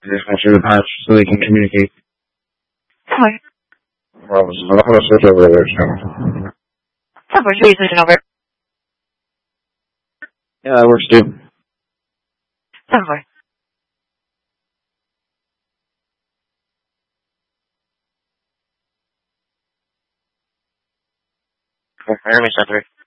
I just want you to patch so they can communicate. Sorry. Well, I'm not going to switch over there, so. Of course, we're switching over. Yeah, that works too. Of course. Cool. I heard me, Sentry.